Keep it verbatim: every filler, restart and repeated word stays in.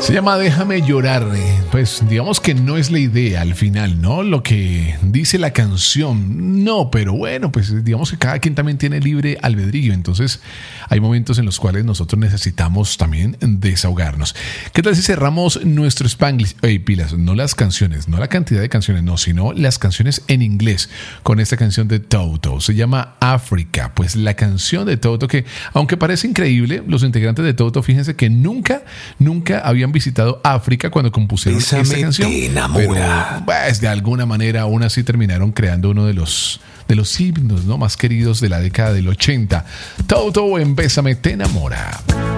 Se llama Déjame llorar. Pues digamos que no es la idea al final, ¿no? Lo que dice la canción, no, pero bueno, pues digamos que cada quien también tiene libre albedrío. Entonces hay momentos en los cuales nosotros necesitamos también desahogarnos. ¿Qué tal si cerramos nuestro Spanglish? Hey, pilas, no las canciones, no la cantidad de canciones, no, sino las canciones en inglés con esta canción de Toto. Se llama África. Pues la canción de Toto que, aunque parece increíble, los integrantes de Toto, fíjense que nunca, nunca habían visitado África cuando compusieron Bésame, esta canción. te enamora. Pero pues de alguna manera aún así terminaron creando uno de los de los himnos, ¿no?, más queridos de la década del ochenta. Toto en Bésame te enamora.